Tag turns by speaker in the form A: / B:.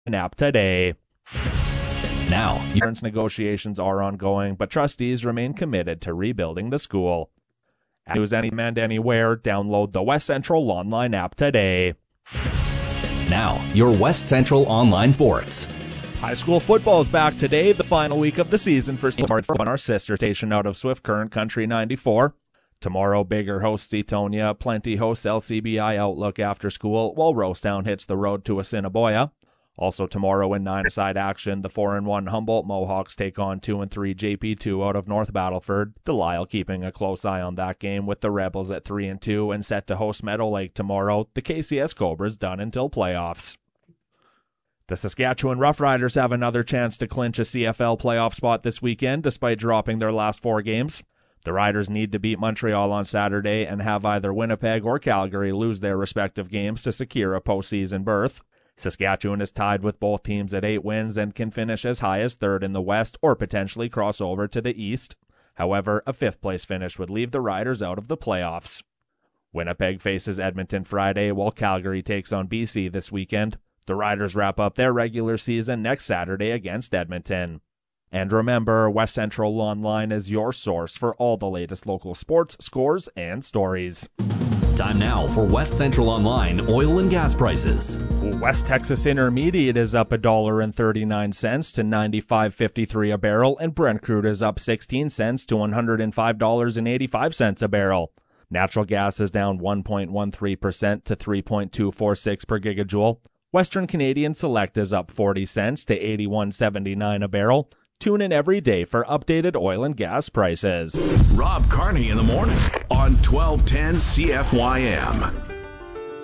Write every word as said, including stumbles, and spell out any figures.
A: app today.
B: Now,
A: Insurance negotiations are ongoing, but trustees remain committed to rebuilding the school. News anytime and anywhere, download the West Central Online app today.
B: Now, your West Central Online Sports.
A: High school football is back today, the final week of the season for on our sister station out of Swift Current Country ninety-four. Tomorrow, Bigger hosts Etonia, Plenty hosts L C B I Outlook after school, while Rosetown hits the road to Assiniboia. Also tomorrow in nine-a-side action, the four and one Humboldt Mohawks take on two and three J P two out of North Battleford. Delisle keeping a close eye on that game with the Rebels at three and two and set to host Meadow Lake tomorrow. The K C S Cobras done until playoffs. The Saskatchewan Roughriders have another chance to clinch a C F L playoff spot this weekend despite dropping their last four games. The Riders need to beat Montreal on Saturday and have either Winnipeg or Calgary lose their respective games to secure a postseason berth. Saskatchewan is tied with both teams at eight wins and can finish as high as third in the West or potentially cross over to the East. However, a fifth-place finish would leave the Riders out of the playoffs. Winnipeg faces Edmonton Friday, while Calgary takes on B C this weekend. The Riders wrap up their regular season next Saturday against Edmonton. And remember, West Central Online is your source for all the latest local sports, scores, and stories.
B: Time now for West Central Online oil and gas prices.
A: West Texas Intermediate is up one dollar and thirty-nine cents to ninety-five fifty-three a barrel, and Brent crude is up sixteen cents to one hundred five dollars and eighty-five cents a barrel. Natural gas is down one point one three percent to three point two four six per gigajoule. Western Canadian Select is up forty cents to eighty-one seventy-nine a barrel. Tune in every day for updated oil and gas prices.
C: Rob Carney in the morning on twelve ten C F Y M.